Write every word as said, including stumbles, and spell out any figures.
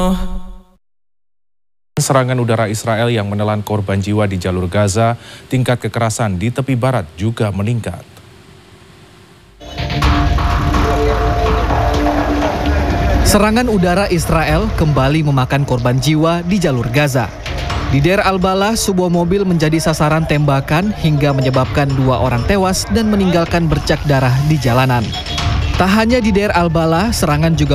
Serangan udara Israel yang menelan korban jiwa di jalur Gaza, tingkat kekerasan di tepi barat juga meningkat. Serangan udara Israel kembali memakan korban jiwa di jalur Gaza. Di Deir al-Balah, sebuah mobil menjadi sasaran tembakan hingga menyebabkan dua orang tewas dan meninggalkan bercak darah di jalanan. Tak hanya di Deir al-Balah, serangan juga